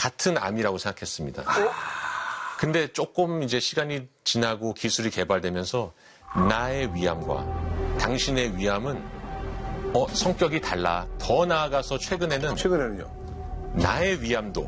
같은 암이라고 생각했습니다. 근데 조금 이제 시간이 지나고 기술이 개발되면서 나의 위암과 당신의 위암은 성격이 달라. 더 나아가서 최근에는요? 나의 위암도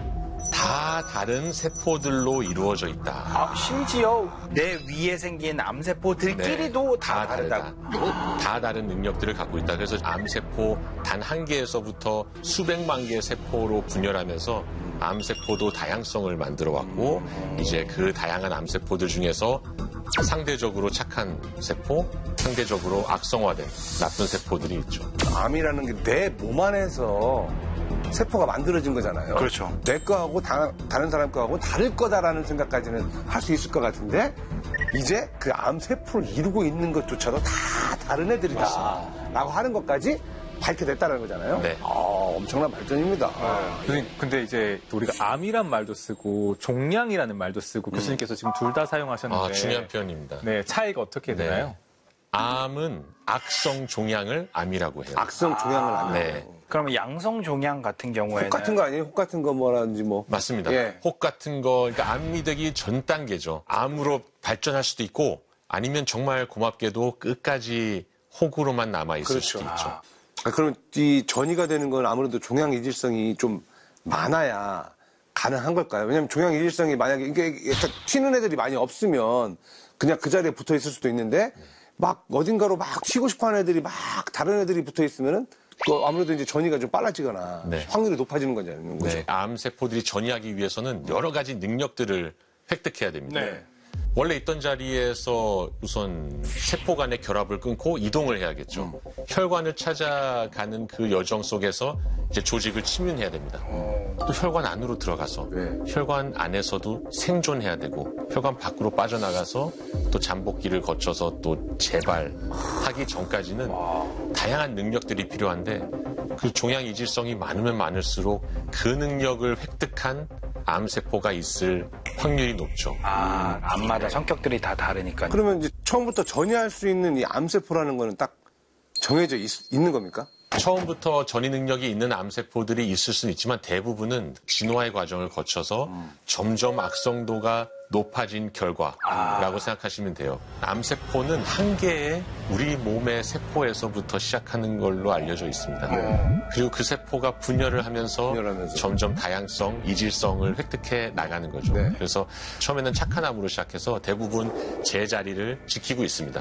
다 다른 세포들로 이루어져 있다. 심지어 내 위에 생긴 암세포들끼리도 다 다르다고. 다 다른 능력들을 갖고 있다. 그래서 암세포 단 한 개에서부터 수백만 개의 세포로 분열하면서 암세포도 다양성을 만들어 왔고 이제 그 다양한 암세포들 중에서 상대적으로 착한 세포, 상대적으로 악성화된 나쁜 세포들이 있죠. 암이라는 게 내 몸 안에서 세포가 만들어진 거잖아요. 그렇죠. 내 거하고 다른 사람 거하고 다를 거다라는 생각까지는 할 수 있을 것 같은데 이제 그 암세포를 이루고 있는 것조차도 다 다른 애들이다 라고 하는 것까지 밝혀냈다는 거잖아요. 네. 엄청난 발전입니다. 근데 이제 우리가 암이란 말도 쓰고 종양이라는 말도 쓰고 교수님께서 지금 둘 다 사용하셨는데 중요한 표현입니다. 네, 차이가 어떻게 되나요? 암은 악성 종양을 암이라고 해요. 악성 종양을 암이라고. 네. 그러면 양성 종양 같은 경우에는 혹 같은 거 아니에요? 혹 같은 거 뭐라든지 뭐. 맞습니다. 예. 혹 같은 거, 그러니까 암이 되기 전 단계죠. 암으로 발전할 수도 있고 아니면 정말 고맙게도 끝까지 혹으로만 남아있을 수도 있죠. 그럼 이 전이가 되는 건 아무래도 종양 이질성이 좀 많아야 가능한 걸까요? 왜냐면 종양 이질성이 만약에 이게 튀는 애들이 많이 없으면 그냥 그 자리에 붙어 있을 수도 있는데 막 어딘가로 막 튀고 싶어 하는 애들이 막 다른 애들이 붙어 있으면은 아무래도 이제 전이가 좀 빨라지거나 확률이 높아지는 거잖아요. 네. 암세포들이 전이하기 위해서는 여러 가지 능력들을 획득해야 됩니다. 네. 원래 있던 자리에서 우선 세포 간의 결합을 끊고 이동을 해야겠죠. 혈관을 찾아가는 그 여정 속에서 이제 조직을 침윤해야 됩니다. 또 혈관 안으로 들어가서 혈관 안에서도 생존해야 되고 혈관 밖으로 빠져나가서 또 잠복기를 거쳐서 또 재발하기 전까지는 다양한 능력들이 필요한데 그 종양 이질성이 많으면 많을수록 그 능력을 획득한 암세포가 있을 확률이 높죠. 암마다 성격들이 다 다르니까요. 그러면 이제 처음부터 전이할 수 있는 이 암세포라는 거는 딱 정해져 있는 겁니까? 처음부터 전이 능력이 있는 암세포들이 있을 수는 있지만 대부분은 진화의 과정을 거쳐서 점점 악성도가 높아진 결과라고 생각하시면 돼요. 암세포는 한 개의 우리 몸의 세포에서부터 시작하는 걸로 알려져 있습니다. 그리고 그 세포가 분열을 하면서 점점 다양성, 이질성을 획득해 나가는 거죠. 그래서 처음에는 착한 암으로 시작해서 대부분 제자리를 지키고 있습니다.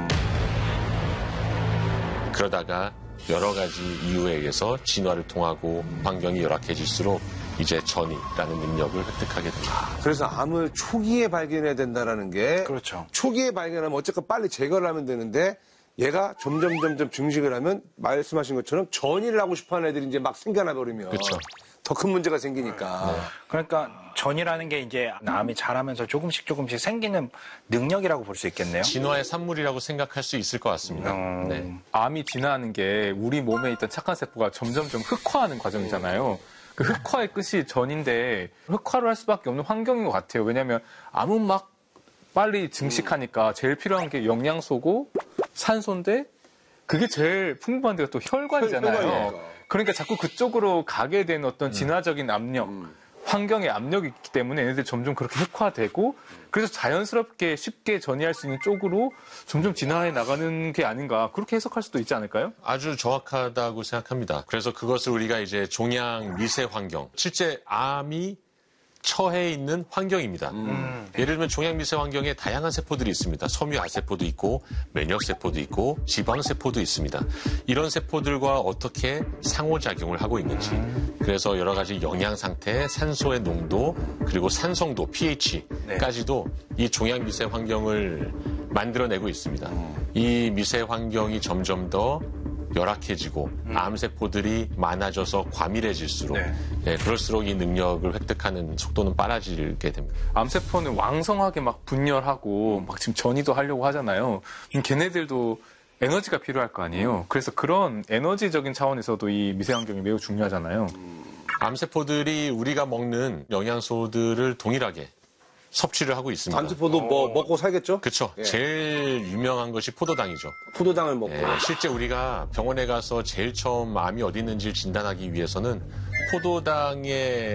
그러다가 여러 가지 이유에 의해서 진화를 통하고 환경이 열악해질수록 이제 전이라는 능력을 획득하게 됩니다. 그래서 암을 초기에 발견해야 된다는 게 그렇죠. 초기에 발견하면 어쨌건 빨리 제거를 하면 되는데 얘가 점점 증식을 하면 말씀하신 것처럼 전이를 하고 싶어하는 애들이 이제 막 생겨나 버리면 그렇죠. 더 큰 문제가 생기니까. 그러니까 전이라는 게 이제 암이 자라면서 조금씩 생기는 능력이라고 볼 수 있겠네요. 진화의 산물이라고 생각할 수 있을 것 같습니다. 네. 암이 진화하는 게 우리 몸에 있던 착한 세포가 점점 흑화하는 과정이잖아요. 그 흑화의 끝이 전인데 흑화를 할 수밖에 없는 환경인 것 같아요. 왜냐하면 암은 막 빨리 증식하니까 제일 필요한 게 영양소고 산소인데 그게 제일 풍부한 데가 또 혈관이잖아요. 그러니까 자꾸 그쪽으로 가게 된 어떤 진화적인 압력, 환경의 압력이 있기 때문에 얘네들이 점점 그렇게 흑화되고 그래서 자연스럽게 쉽게 전이할 수 있는 쪽으로 점점 진화해 나가는 게 아닌가 그렇게 해석할 수도 있지 않을까요? 아주 정확하다고 생각합니다. 그래서 그것을 우리가 이제 종양 미세 환경, 실제 암이 처해 있는 환경입니다. 예를 들면 종양 미세 환경에 다양한 세포들이 있습니다. 섬유아세포도 있고 면역세포도 있고 지방세포도 있습니다. 이런 세포들과 어떻게 상호작용을 하고 있는지 그래서 여러 가지 영양 상태, 산소의 농도 그리고 산성도, pH까지도 이 종양 미세 환경을 만들어내고 있습니다. 이 미세 환경이 점점 더 열악해지고 암세포들이 많아져서 과밀해질수록 그럴수록 이 능력을 획득하는 속도는 빨라지게 됩니다. 암세포는 왕성하게 막 분열하고 막 지금 전이도 하려고 하잖아요. 걔네들도 에너지가 필요할 거 아니에요. 그래서 그런 에너지적인 차원에서도 이 미세환경이 매우 중요하잖아요. 암세포들이 우리가 먹는 영양소들을 동일하게 섭취를 하고 있습니다. 암세포도 뭐 먹고 살겠죠? 그렇죠. 제일 유명한 것이 포도당이죠. 포도당을 먹고. 실제 우리가 병원에 가서 제일 처음 암이 어디 있는지를 진단하기 위해서는 포도당의